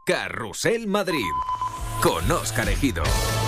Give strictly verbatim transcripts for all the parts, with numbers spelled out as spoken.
Carrusel Madrid, con Óscar Ejido.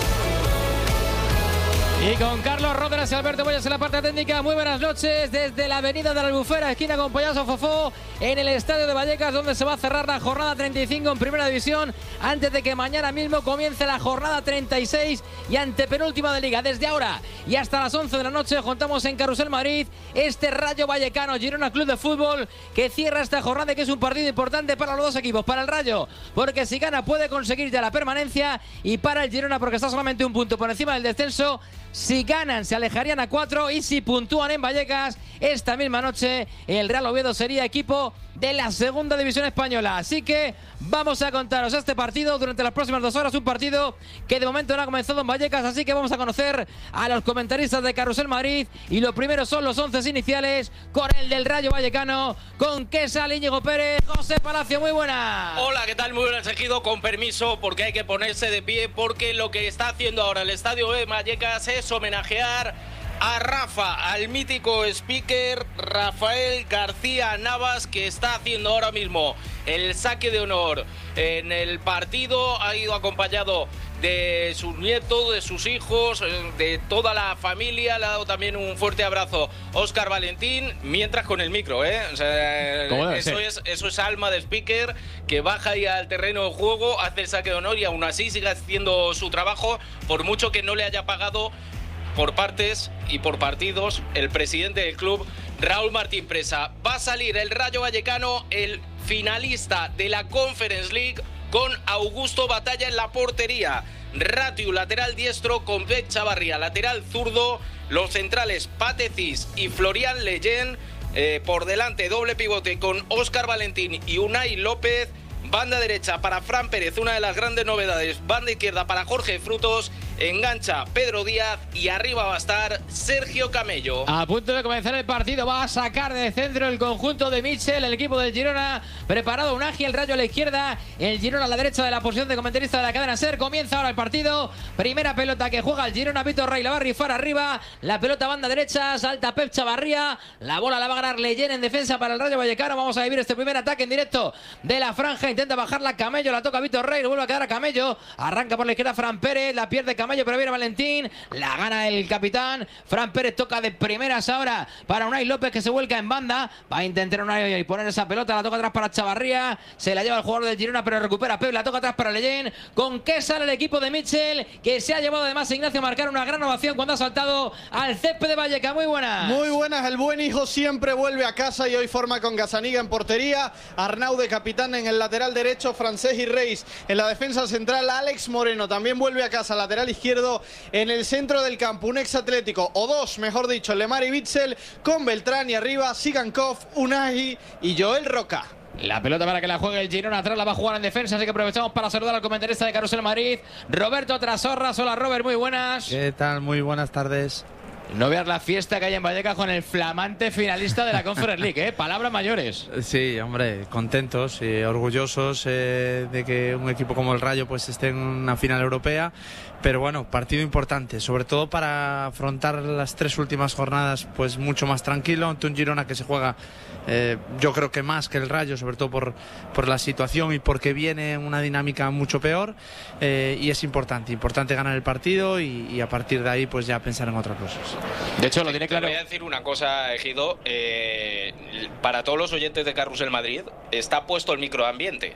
Y con Carlos Rodríguez y Alberto Boyas en la parte técnica. Muy buenas noches desde la avenida de la Albufera, esquina con Payaso Fofó, en el estadio de Vallecas, donde se va a cerrar la jornada treinta y cinco en Primera División, antes de que mañana mismo comience la jornada treinta y seis y antepenúltima de Liga. Desde ahora y hasta las once de la noche contamos en Carrusel Madrid este Rayo Vallecano Girona Club de Fútbol, que cierra esta jornada, que es un partido importante para los dos equipos. Para el Rayo, porque si gana puede conseguir ya la permanencia, y para el Girona, porque está solamente un punto por encima del descenso. Si ganan se alejarían a cuatro, y si puntúan en Vallecas esta misma noche, el Real Oviedo sería equipo de la segunda división española. Así que vamos a contaros este partido durante las próximas dos horas, un partido que de momento no ha comenzado en Vallecas, así que vamos a conocer a los comentaristas de Carrusel Madrid, y lo primero son los once iniciales, con el del Rayo Vallecano, con Quesal, Íñigo Pérez, José Palacio. Muy buenas. Hola, ¿qué tal? Muy buenas, Ejido. Con permiso, porque hay que ponerse de pie, porque lo que está haciendo ahora el estadio de Vallecas es homenajear a Rafa, al mítico speaker Rafael García Navas, que está haciendo ahora mismo el saque de honor en el partido. Ha ido acompañado de sus nietos, de sus hijos, de toda la familia. Le ha dado también un fuerte abrazo Óscar Valentín, mientras con el micro, ¿eh? O sea, eso es, eso es alma de speaker, que baja ahí al terreno de juego, hace el saque de honor y aún así sigue haciendo su trabajo, por mucho que no le haya pagado por partes y por partidos el presidente del club, Raúl Martín Presa. Va a salir el Rayo Vallecano, el finalista de la Conference League, con Augusto Batalla en la portería, Ratiu lateral diestro, con Pep Chavarría lateral zurdo, los centrales Patecis y Florian Leyen, eh, por delante doble pivote con Óscar Valentín y Unai López, banda derecha para Fran Pérez, una de las grandes novedades, banda izquierda para Jorge Frutos, engancha Pedro Díaz y arriba va a estar Sergio Camello. A punto de comenzar el partido, va a sacar de centro el conjunto de Mitchell, el equipo del Girona, preparado Unagi, el Rayo a la izquierda, el Girona a la derecha de la posición de comentarista de la cadena SER. Comienza ahora el partido, primera pelota que juega el Girona, Víctor Rey la va a rifar arriba, la pelota banda derecha, salta Pep Chavarría, la bola la va a ganar Leyen en defensa para el Rayo Vallecano. Vamos a vivir este primer ataque en directo de la franja, intenta bajarla Camello, la toca Víctor Rey, vuelve a quedar a Camello, arranca por la izquierda Fran Pérez, la pierde Camello, pero viene Valentín, la gana el capitán. Fran Pérez toca de primeras ahora para Unai López, que se vuelca en banda, va a intentar Unai poner esa pelota, la toca atrás para Chavarría, se la lleva el jugador del Girona, pero recupera Pep, la toca atrás para Leyen, con qué sale el equipo de Mitchell, que se ha llevado además a Ignacio Marcar una gran ovación cuando ha saltado al césped de Vallecas. Muy buenas. Muy buenas, el buen hijo siempre vuelve a casa, y hoy forma con Gazzaniga en portería, Arnau de capitán en el lateral derecho, Francés y Reis en la defensa central, Alex Moreno también vuelve a casa, lateral izquierdo en el centro del campo, un ex Atlético, o dos, mejor dicho, Lemar y Bitzel, con Beltrán, y arriba Sigankov, Unai y Joel Roca. La pelota para que la juegue el Girona, atrás la va a jugar en defensa, así que aprovechamos para saludar al comentarista de Carrusel Madrid, Roberto Trasorras. Hola Robert, muy buenas. ¿Qué tal? Muy buenas tardes. No veas la fiesta que hay en Vallecas con el flamante finalista de la Conference League, ¿eh? Palabras mayores. Sí, hombre, contentos y orgullosos eh, de que un equipo como el Rayo pues esté en una final europea. Pero bueno, partido importante, sobre todo para afrontar las tres últimas jornadas pues mucho más tranquilo, ante un Girona que se juega eh, yo creo que más que el Rayo, sobre todo por, por la situación y porque viene una dinámica mucho peor, eh, y es importante, importante ganar el partido y, y a partir de ahí pues ya pensar en otras cosas. De hecho, lo diré claro. Te voy a decir una cosa, Ejido, eh, para todos los oyentes de Carrusel Madrid, está puesto el microambiente.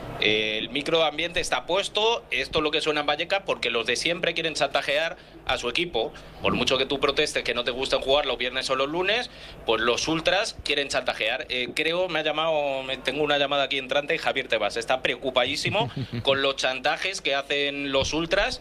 El microambiente está puesto, esto es lo que suena en Vallecas, porque los de siempre quieren chantajear a su equipo. Por mucho que tú protestes que no te gusten jugar los viernes o los lunes, pues los ultras quieren chantajear. Eh, creo, me ha llamado, me, tengo una llamada aquí entrante, Javier Tebas está preocupadísimo con los chantajes que hacen los ultras,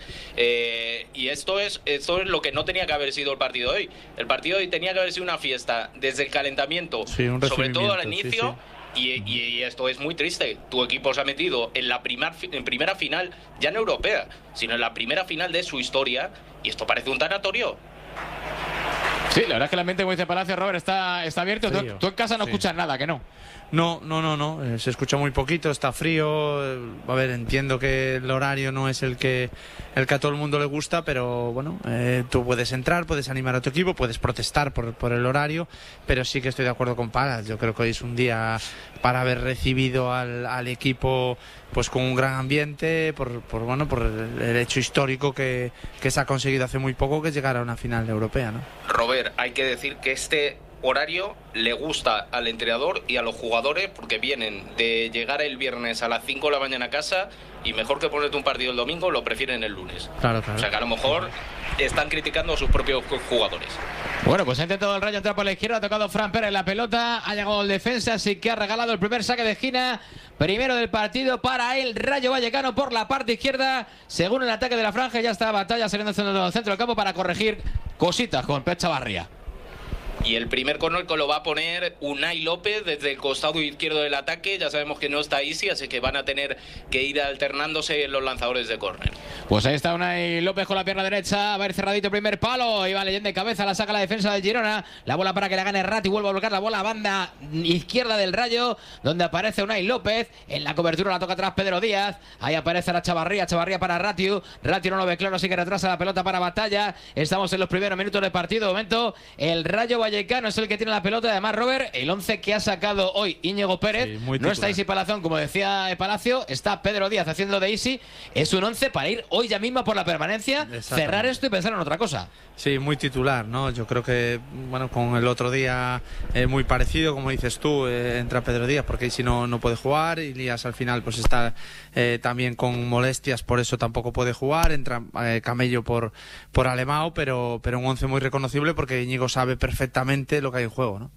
eh, y esto es, esto es lo que no tenía que haber sido el partido de hoy. El partido de hoy tenía que haber sido una fiesta desde el calentamiento, sí, sobre todo al inicio. Sí, sí. Y, y, y esto es muy triste. Tu equipo se ha metido en la primer, en primera final, ya no europea, sino en la primera final de su historia, y esto parece un tanatorio. Sí, la verdad es que el ambiente, como dice Palacio, Robert, está, está abierto. Tú, tú en casa no sí. escuchas nada, ¿que no? No, no, no, no. Eh, se escucha muy poquito, está frío. Eh, a ver, entiendo que el horario no es el que el que a todo el mundo le gusta, pero bueno, eh, tú puedes entrar, puedes animar a tu equipo, puedes protestar por, por el horario, pero sí que estoy de acuerdo con Palas. Yo creo que hoy es un día para haber recibido al, al equipo pues con un gran ambiente, por, por bueno, por el, el hecho histórico que, que se ha conseguido hace muy poco, que es llegar a una final europea, ¿no? Robert, hay que decir que este horario le gusta al entrenador y a los jugadores porque vienen de llegar el viernes a las cinco de la mañana a casa y mejor que ponerte un partido el domingo lo prefieren el lunes. Claro, claro. O sea que a lo mejor están criticando a sus propios jugadores. Bueno, pues ha intentado el Rayo entrar por la izquierda, ha tocado Fran Pérez la pelota, ha llegado el defensa, así que ha regalado el primer saque de esquina, primero del partido para el Rayo Vallecano por la parte izquierda, según el ataque de la franja, ya está Batalla saliendo del centro del campo para corregir cositas con Pep Chavarría. Y el primer córner que lo va a poner Unai López desde el costado izquierdo del ataque. Ya sabemos que no está Isi, así que van a tener que ir alternándose los lanzadores de córner. Pues ahí está Unai López con la pierna derecha. Va a ir cerradito el primer palo. Iba leyendo de cabeza, la saca la defensa del Girona. La bola para que la gane Ratti. Vuelve a bloquear la bola a banda izquierda del Rayo, donde aparece Unai López. En la cobertura la toca atrás Pedro Díaz. Ahí aparece la Chavarría. Chavarría para Ratiu. Ratiu no lo ve claro, así que retrasa la pelota para Batalla. Estamos en los primeros minutos del partido. De momento, el Rayo Vallecano es el que tiene la pelota. Además, Robert, el once que ha sacado hoy Íñigo Pérez, sí, no está Isi Palazón, como decía Palacio, está Pedro Díaz haciendo de Isi. Es un once para ir hoy ya mismo por la permanencia, cerrar esto y pensar en otra cosa. Sí, muy titular, ¿no? Yo creo que, bueno, con el otro día eh, muy parecido, como dices tú, eh, entra Pedro Díaz porque Isi no, no puede jugar, y Lías al final pues está eh, también con molestias, por eso tampoco puede jugar, entra eh, Camello por, por Alemão, pero, pero un once muy reconocible porque Íñigo sabe perfectamente lo que hay en juego, ¿no?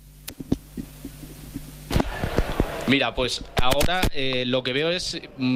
Mira, pues ahora eh, lo que veo es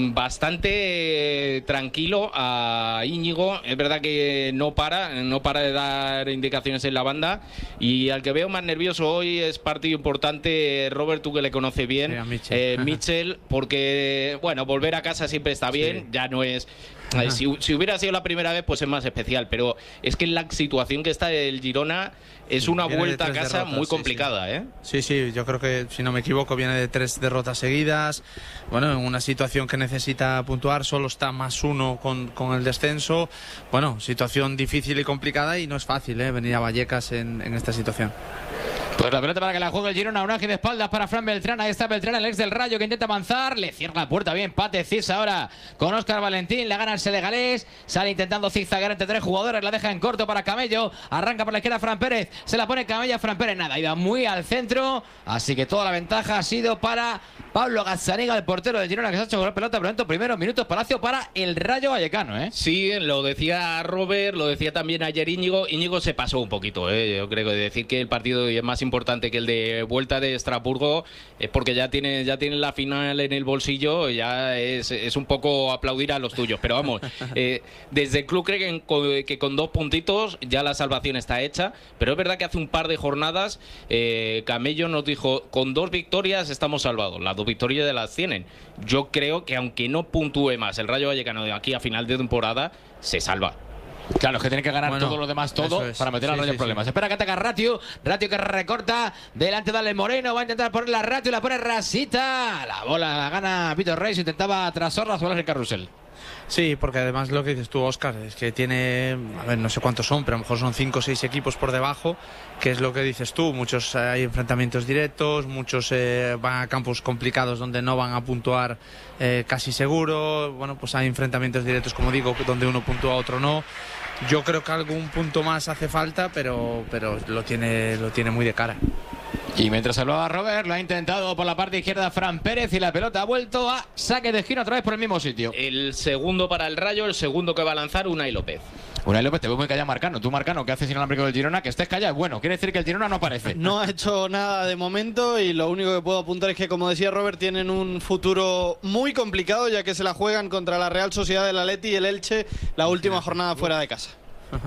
bastante eh, tranquilo a Íñigo. Es verdad que no para, no para de dar indicaciones en la banda. Y al que veo más nervioso hoy es partido importante, Robert, tú que le conoces bien, sí, Mitchell. Eh, Mitchell, porque, bueno, volver a casa siempre está bien, sí. Ya no es... Eh, si, si hubiera sido la primera vez, pues es más especial, pero es que la situación que está el Girona es una viene vuelta a casa derrotas, muy complicada, sí, sí. ¿eh? Sí, sí, yo creo que, si no me equivoco, viene de tres derrotas seguidas. Bueno, en una situación que necesita puntuar, solo está más uno con, con el descenso. Bueno, situación difícil y complicada, y no es fácil, ¿eh? Venir a Vallecas en, en esta situación. Pues la pelota para que la juegue el Girona, un ángel de espaldas para Fran Beltrán. Ahí está Beltrán, el ex del Rayo, que intenta avanzar, le cierra la puerta bien Pate Cis ahora con Óscar Valentín, le gana el senegalés, sale intentando zigzaguear entre tres jugadores, la deja en corto para Camello, arranca por la izquierda Fran Pérez, se la pone Camello a Fran Pérez, nada, iba muy al centro, así que toda la ventaja ha sido para Pablo Gazzaniga, el portero del Girona, que se ha hecho con la pelota, pero en primeros minutos Palacio para el Rayo Vallecano, ¿eh? Sí, lo decía Robert, lo decía también ayer Íñigo, Íñigo se pasó un poquito, ¿eh? Yo creo que decir que el partido es más importante que el de vuelta de Estrasburgo es porque ya tiene ya tiene la final en el bolsillo, ya es, es un poco aplaudir a los tuyos, pero vamos, eh, desde el club creen que, que con dos puntitos ya la salvación está hecha, pero es verdad que hace un par de jornadas eh, Camello nos dijo, con dos victorias estamos salvados, las dos victorias de las tienen. Yo creo que aunque no puntúe más el Rayo Vallecano de aquí a final de temporada, se salva. Claro, es que tiene que ganar bueno, todo lo demás, todo, es. para meter al sí, Rayo en sí, problemas. Sí. Espera que ataca Ratiu, Ratiu que recorta, delante de Ale Moreno, va a intentar ponerla a Ratiu, la pone Rasita, la bola la gana Víctor Reis, intentaba tras Sorras volar el carrusel. Sí, porque además lo que dices tú, Óscar, es que tiene, a ver, no sé cuántos son, pero a lo mejor son cinco o seis equipos por debajo, que es lo que dices tú, muchos eh, hay enfrentamientos directos, muchos eh, van a campos complicados donde no van a puntuar eh, casi seguro, bueno, pues hay enfrentamientos directos, como digo, donde uno puntúa, otro no. Yo creo que algún punto más hace falta, pero, pero lo tiene, lo tiene muy de cara. Y mientras hablaba Robert, lo ha intentado por la parte izquierda Fran Pérez y la pelota ha vuelto a saque de esquina otra vez por el mismo sitio. El segundo para el Rayo, el segundo que va a lanzar Unai López. Unai López, te veo muy callado, Marcano. Tú, Marcano, ¿qué haces sin el alambrico del Girona? Que estés callado. Bueno, quiere decir que el Girona no aparece. No ha hecho nada de momento y lo único que puedo apuntar es que, como decía Robert, tienen un futuro muy complicado, ya que se la juegan contra la Real Sociedad del Atleti y el Elche la última jornada fuera de casa.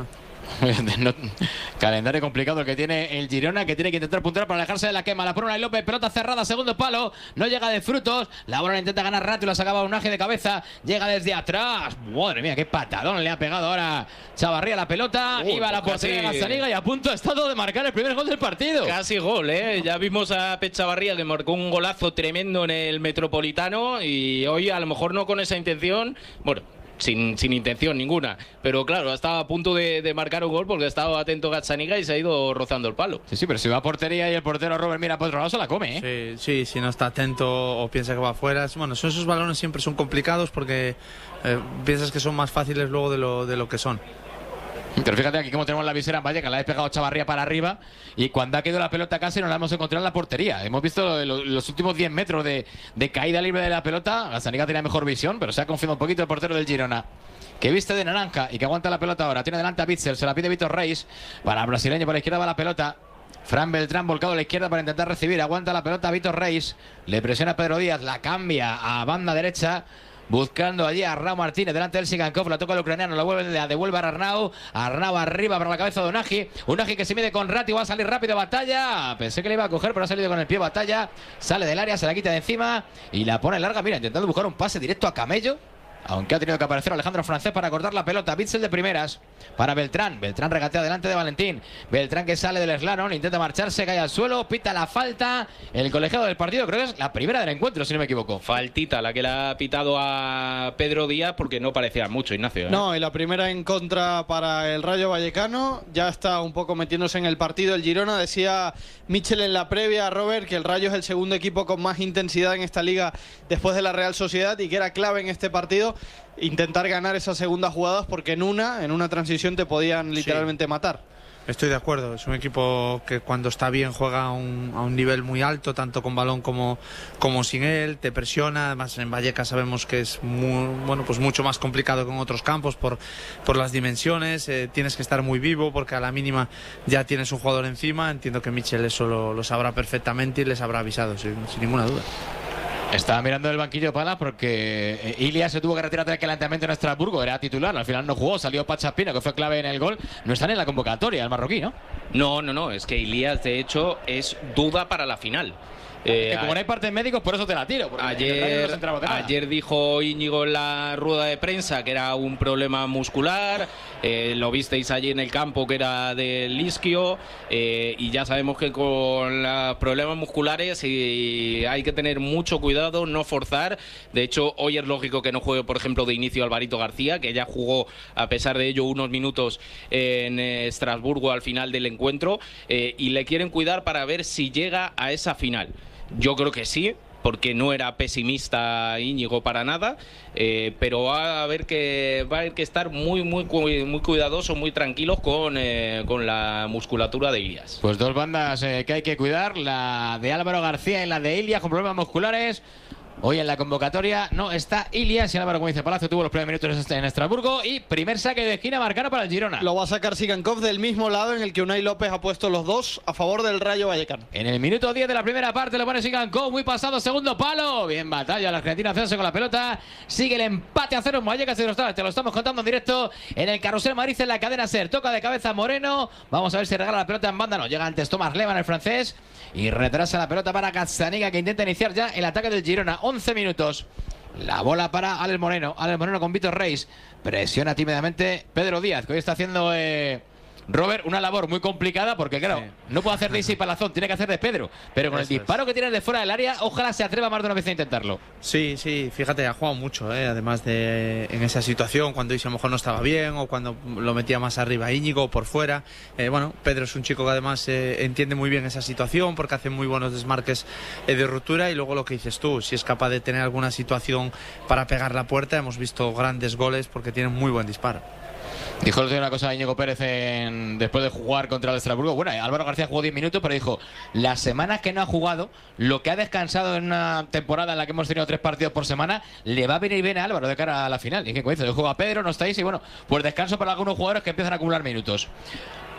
no, calendario complicado el que tiene el Girona, que tiene que intentar puntuar para alejarse de la quema. La pone Unai López, pelota cerrada, segundo palo, no llega de frutos. La bola intenta ganar rato y la sacaba Unaje de cabeza. Llega desde atrás. Madre mía, qué patadón le ha pegado ahora Chavarría la pelota. Uh, Iba a la portería de Gazzaniga y a punto ha estado de marcar el primer gol del partido. Casi gol, ¿eh? Ya vimos a Pep Chavarría que marcó un golazo tremendo en el Metropolitano y hoy a lo mejor no con esa intención. Bueno, Sin, sin intención ninguna, pero claro, estaba a punto de, de marcar un gol porque estaba atento Gazzaniga y se ha ido rozando el palo. Sí, sí, pero si va a portería y el portero Robert mira por otro lado, se la come, ¿eh? Sí, sí, si no está atento o piensa que va afuera. Bueno, son esos balones siempre son complicados porque eh, piensas que son más fáciles luego de lo, de lo que son. Pero fíjate aquí como tenemos la visera en Vallecas, la ha despegado Chavarría para arriba y cuando ha quedado la pelota casi nos la hemos encontrado en la portería. Hemos visto los, los últimos diez metros de, de caída libre de la pelota. Gazzaniga tenía mejor visión, pero se ha confiado un poquito el portero del Girona, que viste de naranja y que aguanta la pelota ahora. Tiene delante a Witsel, se la pide Vitor Reis. Para el brasileño, por la izquierda va la pelota. Fran Beltrán volcado a la izquierda para intentar recibir. Aguanta la pelota Vitor Reis. Le presiona a Pedro Díaz, la cambia a banda derecha. Buscando allí a Arnau Martínez delante del Sigankov, la toca el ucraniano, la, vuelve, la devuelve a Arnau. Arnau arriba para la cabeza de Unaji. Unaji que se mide con Ratti, va a salir rápido Batalla. Pensé que le iba a coger, pero ha salido con el pie Batalla. Sale del área, se la quita de encima y la pone larga. Mira, intentando buscar un pase directo a Camello. Aunque ha tenido que aparecer Alejandro Francés para cortar la pelota. Witsel de primeras para Beltrán. Beltrán regatea delante de Valentín. Beltrán que sale del slalom, intenta marcharse, cae al suelo, pita la falta. El colegiado del partido, creo que es la primera del encuentro, si no me equivoco. Faltita la que le ha pitado a Pedro Díaz porque no parecía mucho, Ignacio, ¿eh? No, y la primera en contra para el Rayo Vallecano. Ya está un poco metiéndose en el partido el Girona. Decía Michel en la previa, Robert, que el Rayo es el segundo equipo con más intensidad en esta liga después de la Real Sociedad y que era clave en este partido intentar ganar esas segundas jugadas porque en una, en una transición te podían literalmente sí. matar. Estoy de acuerdo, es un equipo que cuando está bien juega a un, a un nivel muy alto, tanto con balón como, como sin él, te presiona. Además en Vallecas sabemos que es muy, bueno, pues mucho más complicado que en otros campos por, por las dimensiones, eh, tienes que estar muy vivo porque a la mínima ya tienes un jugador encima. Entiendo que Michel eso lo, lo sabrá perfectamente y les habrá avisado sin, sin ninguna duda. Estaba mirando el banquillo Pala porque Ilias se tuvo que retirar del calentamiento en Estrasburgo, era titular, al final no jugó, salió Pachaspino, que fue clave en el gol. No están en la convocatoria el marroquí, ¿no? No, no, no, es que Ilias de hecho es duda para la final. Eh, que como no hay parte de médicos, por eso te la tiro. Ayer, no ayer dijo Íñigo en la rueda de prensa que era un problema muscular. Eh, lo visteis allí en el campo que era del isquio. Eh, y ya sabemos que con los problemas musculares y hay que tener mucho cuidado, no forzar. De hecho, hoy es lógico que no juegue, por ejemplo, de inicio Alvarito García, que ya jugó, a pesar de ello, unos minutos en Estrasburgo al final del encuentro. Eh, y le quieren cuidar para ver si llega a esa final. Yo creo que sí, porque no era pesimista Íñigo para nada, eh, pero va a haber que va a haber que estar muy muy muy cuidadosos, muy tranquilos con, eh, con la musculatura de Ilias. Pues dos bandas eh, que hay que cuidar, la de Álvaro García y la de Ilias con problemas musculares. Hoy en la convocatoria no está Ilias y Álvaro, como dice Palacio, tuvo los primeros minutos en Estrasburgo y primer saque de esquina marcado para el Girona. Lo va a sacar Sigankov del mismo lado en el que Unai López ha puesto los dos a favor del Rayo Vallecano. En el minuto diez de la primera parte lo pone Sigankov, muy pasado, segundo palo. Bien Batalla, la Argentina hacerse con la pelota. Sigue el empate a cero en Vallecas, te lo, te lo estamos contando en directo en el Carrusel Madrid en la cadena SER. Toca de cabeza Moreno, vamos a ver si regala la pelota en banda. No, llega antes Tomás Levan, el francés, y retrasa la pelota para Gazzaniga, que intenta iniciar ya el ataque del Girona. once minutos. La bola para Alex Moreno. Alex Moreno con Vitor Reis. Presiona tímidamente Pedro Díaz, que hoy está haciendo eh, Robert una labor muy complicada porque, claro, sí. no puede hacer de Isi Palazón, tiene que hacer de Pedro. Pero con Eso el disparo es. que tiene de fuera del área, ojalá se atreva más de una vez a intentarlo. Sí, sí, fíjate, ha jugado mucho, ¿eh? Además de en esa situación, cuando Isi a lo mejor no estaba bien o cuando lo metía más arriba Íñigo o por fuera. Eh, bueno, Pedro es un chico que además eh, entiende muy bien esa situación porque hace muy buenos desmarques eh, de ruptura y luego lo que dices tú, si es capaz de tener alguna situación para pegar la puerta, hemos visto grandes goles porque tiene muy buen disparo. Dijo el otro día una cosa a Íñigo Pérez en, después de jugar contra el Estrasburgo. Bueno, Álvaro García jugó diez minutos, pero dijo, las semanas que no ha jugado, lo que ha descansado en una temporada en la que hemos tenido tres partidos por semana, le va a venir bien a Álvaro de cara a la final. Y que coincide, yo juego a Pedro, no estáis, y bueno, pues descanso para algunos jugadores que empiezan a acumular minutos.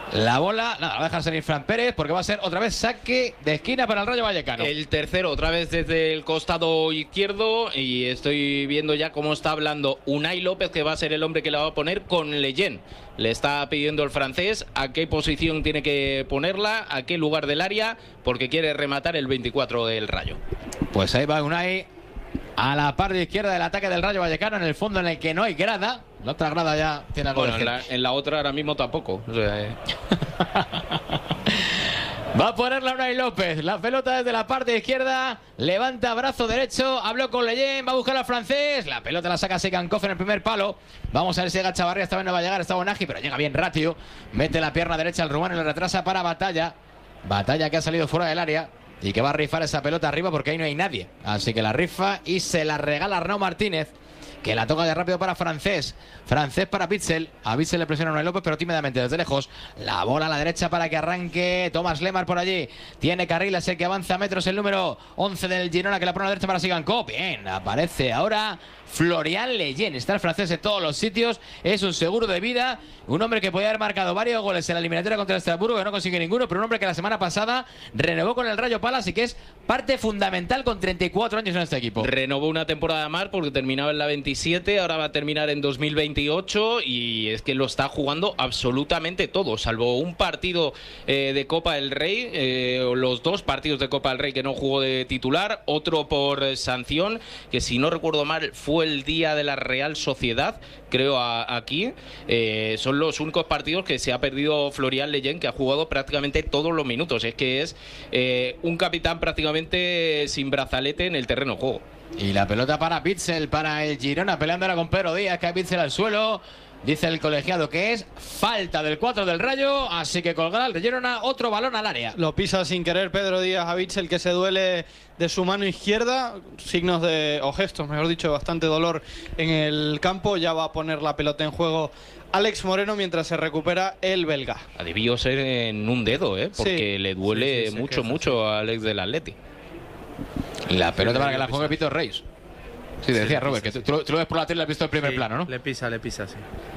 La bola, nada, la va a dejar salir Fran Pérez porque va a ser otra vez saque de esquina para el Rayo Vallecano. El tercero, otra vez desde el costado izquierdo, y estoy viendo ya cómo está hablando Unai López, que va a ser el hombre que la va a poner con Leyen. Le está pidiendo el francés a qué posición tiene que ponerla, a qué lugar del área, porque quiere rematar el veinticuatro del Rayo. Pues ahí va Unai a la parte izquierda del ataque del Rayo Vallecano, en el fondo en el que no hay grada. La otra grada ya tiene algo Bueno, de en la, en la otra ahora mismo tampoco. O sea, eh. Va a ponerla Unai López. La pelota desde la parte izquierda. Levanta brazo derecho. Habló con Leyen. Va a buscar al francés. La pelota la saca Sikankov en el primer palo. Vamos a ver si llega Chavarría. Esta vez no va a llegar. Está Bonagi, pero llega bien Ratio. Mete la pierna derecha al rumano y lo retrasa para Batalla. Batalla que ha salido fuera del área y que va a rifar esa pelota arriba porque ahí no hay nadie. Así que la rifa y se la regala Arnau Martínez, que la toca de rápido para Francés. Francés para Bitzel. A Bitzel le presiona a Unai López, pero tímidamente desde lejos. La bola a la derecha para que arranque Thomas Lemar por allí. Tiene carril, es el que avanza metros el número once del Girona, que la pone a la derecha para Sikankov. Bien, aparece ahora Florian Leyen. Está el francés en todos los sitios. Es un seguro de vida. Un hombre que podía haber marcado varios goles en la eliminatoria contra el Estrasburgo, que no consigue ninguno, pero un hombre que la semana pasada renovó con el Rayo Palace y que es parte fundamental con treinta y cuatro años en este equipo. Renovó una temporada más porque terminaba en la veintisiete, ahora va a terminar en dos mil veintiocho, y es que lo está jugando absolutamente todo, salvo un partido eh, de Copa del Rey, eh, los dos partidos de Copa del Rey que no jugó de titular, otro por sanción, que si no recuerdo mal fue el día de la Real Sociedad, creo a, aquí, eh, son los únicos partidos que se ha perdido Florian Leyen, que ha jugado prácticamente todos los minutos. Es que es eh, un capitán prácticamente sin brazalete en el terreno de juego. Y la pelota para Bitzel, para el Girona, peleando ahora con Pedro Díaz, cae Bitzel al suelo. Dice el colegiado que es falta del cuatro del Rayo, así que colgará el Girona otro balón al área. Lo pisa sin querer Pedro Díaz a Bitzel, que se duele de su mano izquierda, signos de, o gestos, mejor dicho, bastante dolor en el campo. Ya va a poner la pelota en juego Alex Moreno mientras se recupera el belga. Ha debido ser en un dedo, ¿eh? Porque sí, le duele sí, sí, mucho, mucho a Alex del Atleti. La pelota sí, para que la juegue Pito Reis. Sí, decía sí, Robert, pisa, que tú, tú, tú lo ves por la tele y lo has visto en primer sí, plano, ¿no? Le pisa, le pisa, sí.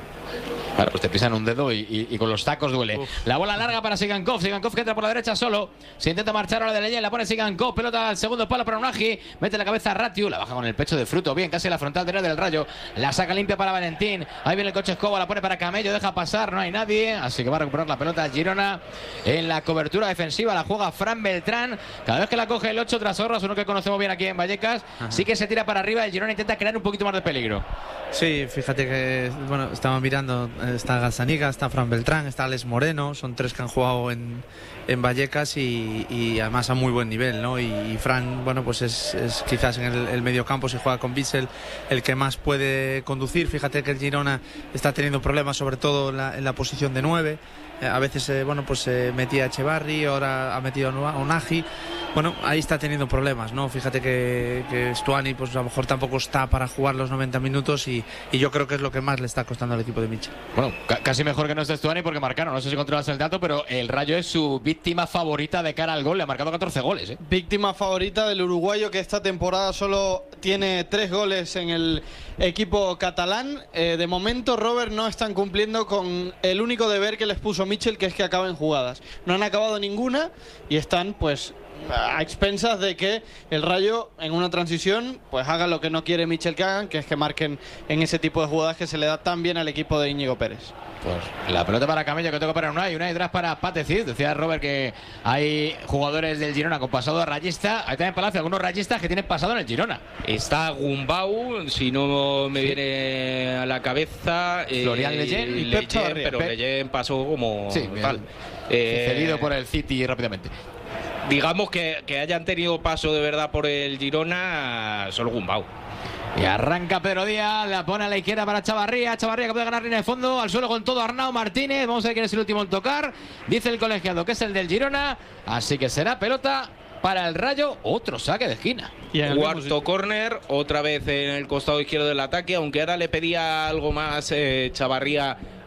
Claro, pues te pisan un dedo y, y, y con los tacos duele. Uf. La bola larga para Sikankov. Sikankov que entra por la derecha solo. Se intenta marchar ahora de Leyen. La pone Sikankov. Pelota al segundo palo para Unagi. Mete la cabeza a Ratiu. La baja con el pecho de fruto. Bien, casi la frontal derecha del Rayo. La saca limpia para Valentín. Ahí viene el coche Escoba. La pone para Camello. Deja pasar. No hay nadie. Así que va a recuperar la pelota Girona. En la cobertura defensiva la juega Fran Beltrán. Cada vez que la coge el ocho tras Horras, uno que conocemos bien aquí en Vallecas, ajá, sí que se tira para arriba. El Girona intenta crear un poquito más de peligro. Sí, fíjate que, bueno, estaba mirando, está Gazzaniga, está Fran Beltrán, está Alex Moreno, son tres que han jugado en, en Vallecas y, y además a muy buen nivel, ¿no? Y, y Fran, bueno, pues es, es quizás en el, el mediocampo, si juega con Bitzel, el que más puede conducir. Fíjate que el Girona está teniendo problemas, sobre todo en la, en la posición de nueve. A veces, eh, bueno, pues eh, metía a Echevarri, ahora ha metido a Unagi. Bueno, ahí está teniendo problemas, ¿no? Fíjate que, que Stuani, pues a lo mejor tampoco está para jugar los noventa minutos y, y yo creo que es lo que más le está costando al equipo de Michel. Bueno, casi mejor que no esté Stuani porque marcaron, no sé si controlas el dato, pero el Rayo es su víctima favorita de cara al gol, le ha marcado catorce goles, ¿eh? Víctima favorita del uruguayo, que esta temporada solo tiene tres goles en el equipo catalán. Eh, de momento, Robert, no están cumpliendo con el único deber que les puso Michel, que es que acaben jugadas. No han acabado ninguna y están, pues, a expensas de que el Rayo en una transición pues haga lo que no quiere Michel que hagan, que es que marquen en ese tipo de jugadas que se le da tan bien al equipo de Íñigo Pérez. Pues la pelota para Camello, que toca para Unai, Unai detrás para Patecic. Decía Robert que hay jugadores del Girona con pasado rayista. Hay también Palacio, algunos rayistas que tienen pasado en el Girona. Está Gumbau, si no me sí. viene a la cabeza, eh, Florian Leyen y Leyen, pero Pep. Leyen pasó como sí, tal. Eh, cedido por el City rápidamente. Digamos que, que hayan tenido paso de verdad por el Girona, solo Gumbau. Y arranca Pedro Díaz, la pone a la izquierda para Chavarría. Chavarría que puede ganar línea de fondo, al suelo con todo Arnau Martínez. Vamos a ver quién es el último en tocar. Dice el colegiado que es el del Girona, así que será pelota para el Rayo, otro saque de esquina. Y en el cuarto córner, otra vez en el costado izquierdo del ataque, aunque ahora le pedía algo más eh, Chavarría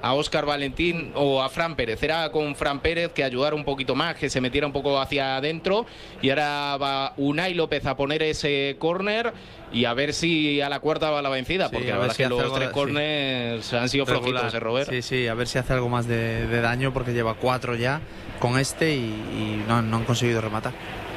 a Óscar Valentín o a Fran Pérez. Era con Fran Pérez que ayudara un poquito más, que se metiera un poco hacia adentro, y ahora va Unai López a poner ese córner y a ver si a la cuarta va la vencida, porque sí, la verdad es si que los tres córners sí. han sido regular. flojitos, ¿eh, Robert? Sí, sí, a ver si hace algo más de, de daño, porque lleva cuatro ya con este y, y no, no han conseguido rematar.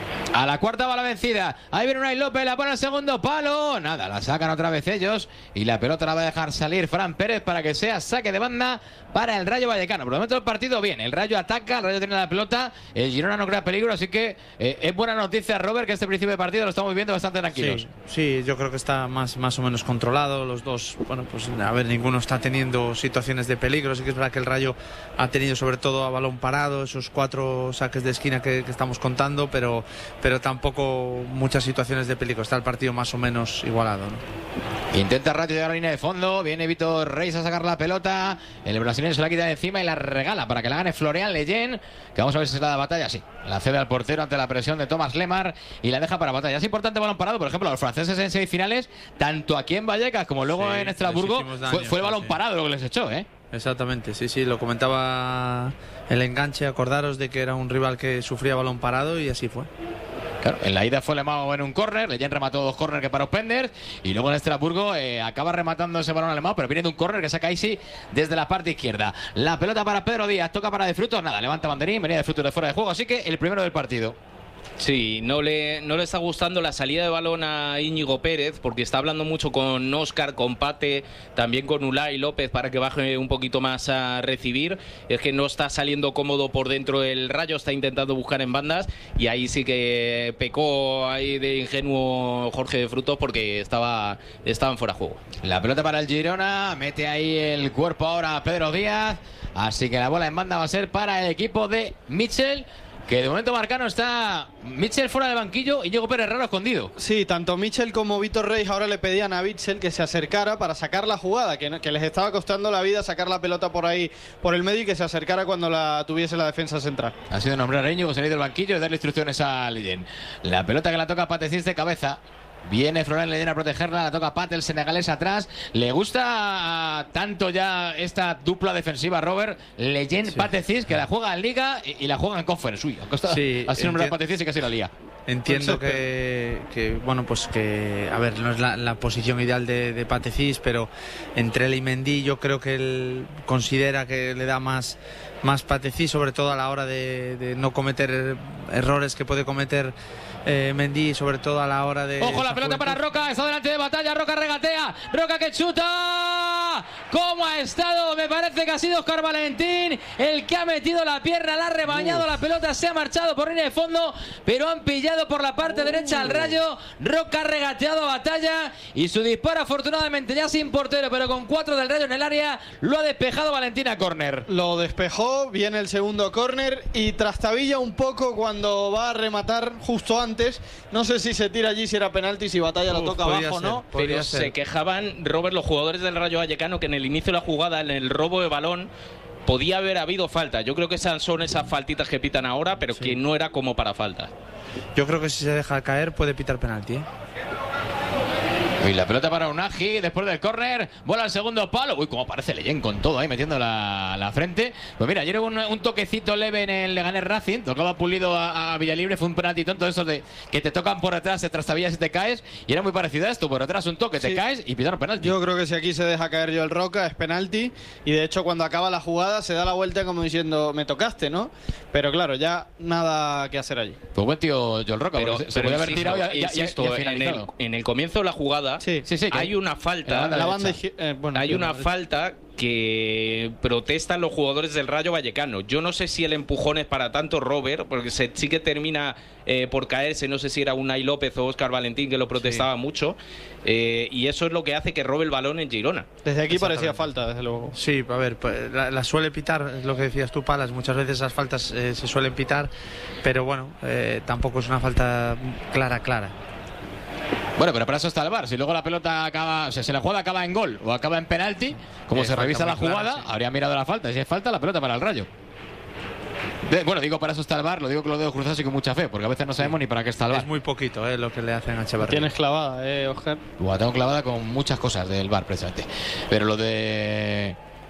A la cuarta va la vencida. Ahí viene Unai López, la pone al segundo palo. Nada, la sacan otra vez ellos. Y la pelota la va a dejar salir Fran Pérez para que sea saque de banda para el Rayo Vallecano. Por lo menos el partido bien. El Rayo ataca, el Rayo tiene la pelota. El Girona no crea peligro, así que eh, es buena noticia, Robert, que este principio de partido lo estamos viendo bastante tranquilos. Sí, sí, yo creo que está más, más o menos controlado. Los dos, bueno, pues a ver, ninguno está teniendo situaciones de peligro. Sí que es verdad que el Rayo ha tenido sobre todo a balón parado esos cuatro saques de esquina que, que estamos contando, pero pero tampoco muchas situaciones de peligro. Está el partido más o menos igualado, ¿no? Intenta Rayo llegar a la línea de fondo. Viene Vítor Reis a sacar la pelota. El brasileño se la quita de encima y la regala para que la gane Florian Leyen, que vamos a ver si se la da batalla. Sí, la cede al portero ante la presión de Thomas Lemar y la deja para batalla. Es importante balón parado. Por ejemplo, los franceses en semifinales, tanto aquí en Vallecas como luego sí, en Estrasburgo, fue, fue el balón sí. parado lo que les echó, ¿eh? Exactamente, sí, sí, lo comentaba el enganche. Acordaros de que era un rival que sufría balón parado y así fue. Claro, en la ida fue Lemao en un córner, Leyen remató dos córner que paró Penders, y luego en Estrasburgo eh, acaba rematando ese balón a Lemao, pero viene de un córner que saca Isi desde la parte izquierda. La pelota para Pedro Díaz, toca para De Frutos, nada, levanta banderín, venía De Frutos de fuera de juego, así que el primero del partido. Sí, no le, no le está gustando la salida de balón a Íñigo Pérez, porque está hablando mucho con Óscar, con Pate, también con Unai López para que baje un poquito más a recibir. Es que no está saliendo cómodo por dentro el Rayo, está intentando buscar en bandas, y ahí sí que pecó ahí de ingenuo Jorge De Frutos, porque estaba estaban fuera de juego. La pelota para el Girona, mete ahí el cuerpo ahora Pedro Díaz, así que la bola en banda va a ser para el equipo de Mitchell, que de momento Marcano está Mitchell fuera del banquillo y Diego Pérez raro escondido. Sí, tanto Mitchell como Vítor Reis ahora le pedían a Mitchell que se acercara para sacar la jugada, que, que les estaba costando la vida sacar la pelota por ahí, por el medio, y que se acercara cuando la tuviese la defensa central. Ha sido nombrar a Íñigo, salir del banquillo y darle instrucciones a Leyen. La pelota que la toca Patecís de cabeza. Viene Florian Leyen a protegerla, la toca Pat, el senegalés atrás. ¿Le gusta tanto ya esta dupla defensiva, Robert? Leyen, sí. Patecís, que la juega en Liga y, y la juega en Conference. Uy, aunque está, sí, ha sido nombrado Patecís y casi la lía. Entiendo que, que, bueno, pues que, a ver, no es la, la posición ideal de, de Patecís, pero entre él y Mendy yo creo que él considera que le da más, más Patecís, sobre todo a la hora de, de no cometer errores que puede cometer eh, Mendy, sobre todo a la hora de... ¡Ojo, la pelota juventud. Para Roca! Está delante de batalla, Roca regatea, Roca que chuta. ¿Cómo ha estado? Me parece que ha sido Óscar Valentín el que ha metido la pierna, la ha rebañado, Uf. La pelota se ha marchado por línea de fondo, pero han pillado por la parte derecha al Rayo. Roca ha regateado a batalla y su disparo, afortunadamente ya sin portero, pero con cuatro del Rayo en el área, lo ha despejado Valentín a córner. Lo despejó, viene el segundo córner y trastabilla un poco cuando va a rematar justo antes. No sé si se tira allí, si era penalti, si batalla Uf, lo toca abajo o no. Pero ser. Se quejaban, Robert, los jugadores del Rayo Vallecano, que en el inicio de la jugada, en el robo de balón, podía haber habido falta. Yo creo que esas son esas faltitas que pitan ahora, pero sí. que no era como para falta. Yo creo que si se deja caer puede pitar penalti, ¿eh? Y la pelota para Unagi después del córner, bola al segundo palo. Uy, cómo aparece Leyen con todo ahí metiendo la, la frente. Pues mira, ayer hubo un, un toquecito leve en el Leganés Racing, tocaba pulido a, a Villalibre, fue un penalti tonto de esos de que te tocan por detrás, te trastabillas y te caes, y era muy parecido a esto, por detrás un toque, sí. te caes y pitaron penalti. Yo creo que si aquí se deja caer Joel Roca es penalti, y de hecho cuando acaba la jugada se da la vuelta como diciendo, me tocaste, ¿no? Pero claro, ya nada que hacer allí. Pues buen tío Joel Roca, pero, se, pero se podía haber tirado y, y, insisto, y, y, y en, el, en el comienzo de la jugada sí, sí, sí, hay una falta, la banda eh, bueno, hay una falta que protestan los jugadores del Rayo Vallecano. Yo no sé si el empujón es para tanto, Robert, porque se, sí que termina eh, por caerse, no sé si era Unai López o Óscar Valentín que lo protestaba sí. mucho, eh, y eso es lo que hace que robe el balón en Girona. Desde aquí parecía falta, desde luego. Sí, a ver, la, la suele pitar, es lo que decías tú, Palas, muchas veces esas faltas eh, se suelen pitar, pero bueno, eh, tampoco es una falta clara, clara. Bueno, pero para eso está el V A R. Si luego la pelota acaba, o sea, si la jugada acaba en gol o acaba en penalti, como es se revisa la jugada, clara, sí. habría mirado la falta. Si es falta, la pelota para el Rayo. De, bueno, digo para eso está el V A R, lo digo que lo dejo cruzado así con mucha fe, porque a veces no sabemos sí. ni para qué está el V A R. Es muy poquito eh, lo que le hacen a Echeverría. Tienes clavada, eh, Óscar. Bueno, tengo clavada con muchas cosas del V A R, precisamente. Pero lo de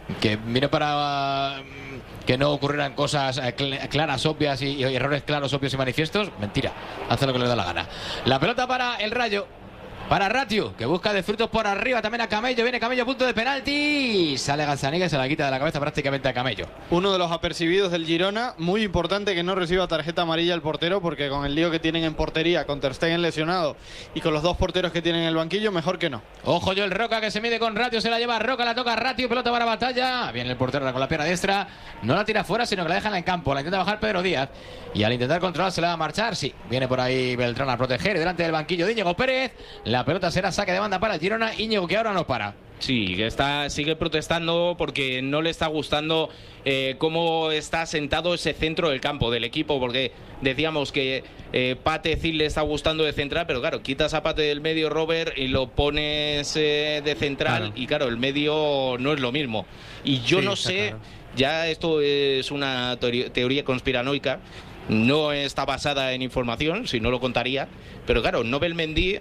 que vino para uh, que no ocurrieran cosas uh, cl claras, obvias y, y errores claros, obvios y manifiestos. Mentira, hace lo que le da la gana. La pelota para el Rayo. Para Ratio, que busca de frutos por arriba también a Camello. Viene Camello a punto de penalti. Sale Gazzaniga y se la quita de la cabeza prácticamente a Camello. Uno de los apercibidos del Girona. Muy importante que no reciba tarjeta amarilla el portero, porque con el lío que tienen en portería, con Ter Stegen lesionado y con los dos porteros que tienen en el banquillo, mejor que no. Ojo Joel Roca, que se mide con Ratio. Se la lleva Roca, la toca Ratio. Pelota para Batalla. Viene el portero con la pierna diestra. No la tira fuera, sino que la deja en campo. La intenta bajar Pedro Díaz. Y al intentar controlar se la va a marchar. Sí, viene por ahí Beltrán a proteger. Y delante del banquillo de Íñigo Pérez. La pelota será saque de banda para el Girona. Íñigo, que ahora no para. Sí, que está, sigue protestando porque no le está gustando eh, cómo está sentado ese centro del campo del equipo, porque decíamos que eh, Pate Cil le está gustando de central, pero claro, quitas a Pate del medio, Robert, y lo pones eh, de central, claro. Y claro, el medio no es lo mismo. Y yo sí, no sé, claro. Ya esto es una teoría, teoría conspiranoica. No está basada en información, si no lo contaría. Pero claro, Nobel Mendy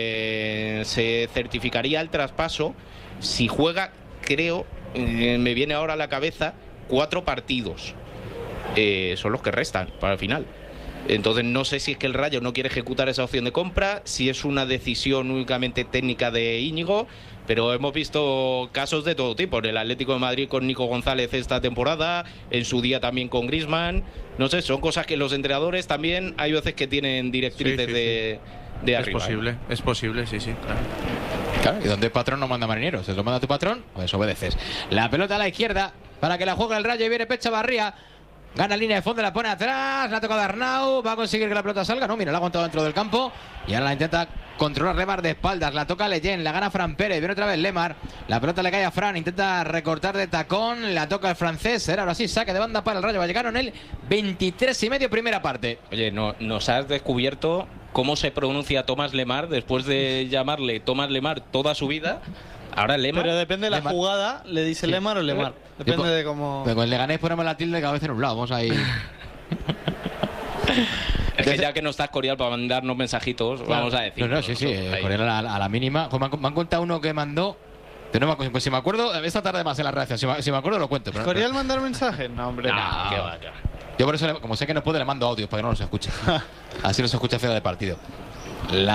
eh, se certificaría el traspaso si juega, creo, eh, me viene ahora a la cabeza, cuatro partidos. Eh, son los que restan para el final. Entonces no sé si es que el Rayo no quiere ejecutar esa opción de compra, si es una decisión únicamente técnica de Íñigo, pero hemos visto casos de todo tipo. En el Atlético de Madrid con Nico González esta temporada, en su día también con Griezmann. No sé, son cosas que los entrenadores también hay veces que tienen directrices sí, sí, de, sí. de arriba. Es posible, ¿eh? es posible, sí, sí, claro. Claro, y donde el patrón no manda marineros, se lo manda tu patrón, pues obedeces. La pelota a la izquierda para que la juegue el Rayo y viene Pecha Barría. Gana línea de fondo, la pone atrás, la ha tocado Arnau, va a conseguir que la pelota salga, no, mira, la ha aguantado dentro del campo y ahora la intenta controlar Lemar de espaldas, la toca Leyen, la gana Fran Pérez, viene otra vez Lemar, la pelota le cae a Fran, intenta recortar de tacón, la toca el francés, será ahora sí, saque de banda para el Rayo Vallecano en el veintitrés y medio, primera parte. Oye, no, nos has descubierto cómo se pronuncia Tomás Lemar después de llamarle Tomás Lemar toda su vida. Ahora Lemar. Pero depende de la Lemar. jugada, le dice sí. Lemar o Lemar. Depende Yo, de cómo. Pero con el Leganés ponemos la tilde cada vez en un lado. Vamos ahí. Es que ya que no está Escorial para mandarnos mensajitos, claro. Vamos a decir. No, no, sí, sí. Escorial a, a la mínima. Pues me, han, me han contado uno que mandó. Pero no me, pues si me acuerdo, esta tarde más en la redacción. Si me, si me acuerdo, lo cuento. ¿Escorial no, mandar mensajes? No, hombre. No, no. Qué va, qué va. Yo por eso, como sé que no puede, le mando audios para que no los escuche. Así los escucha fuera de partido. La